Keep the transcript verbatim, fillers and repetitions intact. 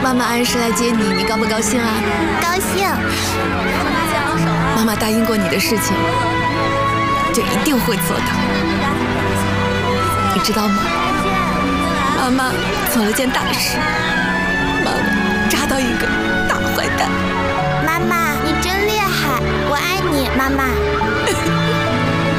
妈妈按时来接你，你高不高兴啊？ 高兴。 妈妈答应过你的事情，就一定会做到，你知道吗？妈妈做了件大事，妈妈抓到一个大坏蛋。 妈妈，你真厉害，我爱你，妈妈。